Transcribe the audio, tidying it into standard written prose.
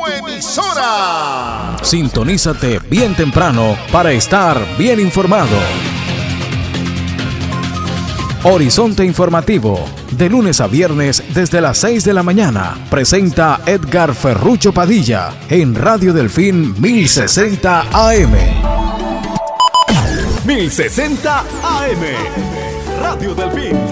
emisora. Sintonízate bien temprano para estar bien informado. Horizonte Informativo, de lunes a viernes desde las 6 de la mañana. Presenta Edgar Ferrucho Padilla en Radio Delfín 1060 AM. 1060 AM. Radio Delfín.